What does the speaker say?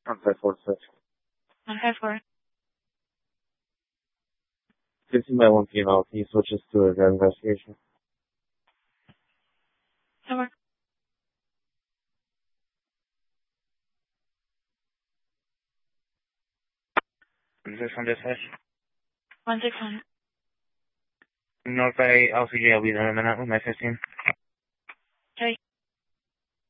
1546. 154. 15 by 1 female. Can you switch us to a drug investigation? Over. Is this on dispatch? 161. North by LCJ, I'll be there in a minute with my 15.